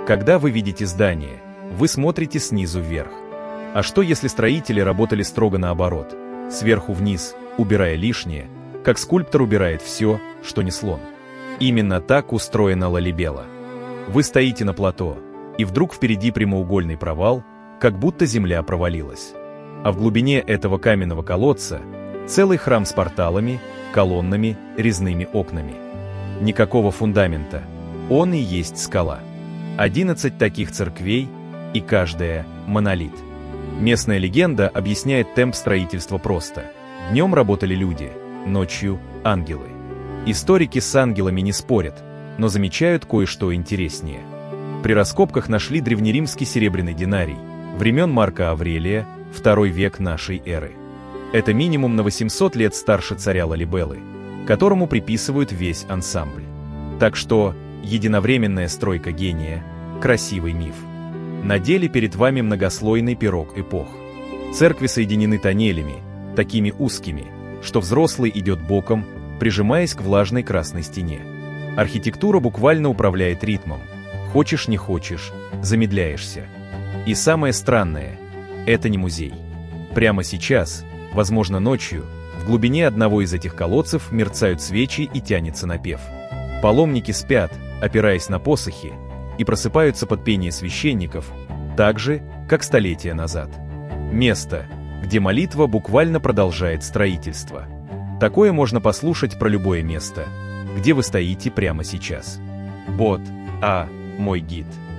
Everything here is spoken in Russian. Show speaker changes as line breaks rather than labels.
Когда вы видите здание, вы смотрите снизу вверх. А что если строители работали строго наоборот, сверху вниз, убирая лишнее, как скульптор убирает все, что не слон? Именно так устроена Лалибела. Вы стоите на плато, и вдруг впереди прямоугольный провал, как будто земля провалилась. А в глубине этого каменного колодца целый храм с порталами, колоннами, резными окнами. Никакого фундамента, он и есть скала. 11 таких церквей, и каждая – монолит. Местная легенда объясняет темп строительства просто. Днем работали люди, ночью – ангелы. Историки с ангелами не спорят, но замечают кое-что интереснее. При раскопках нашли древнеримский серебряный динарий, времен Марка Аврелия, II век нашей эры. Это минимум на 800 лет старше царя Лалибелы, которому приписывают весь ансамбль. Так что единовременная стройка гения – красивый миф. На деле перед вами многослойный пирог эпох. Церкви соединены тоннелями, такими узкими, что взрослый идет боком, прижимаясь к влажной красной стене. Архитектура буквально управляет ритмом. Хочешь, не хочешь, замедляешься. И самое странное – это не музей. Прямо сейчас, возможно ночью, в глубине одного из этих колодцев мерцают свечи и тянется напев. Паломники спят, опираясь на посохи, и просыпаются под пение священников, так же, как столетия назад. Место, где молитва буквально продолжает строительство. Такое можно послушать про любое место, где вы стоите прямо сейчас. Бот, мой гид.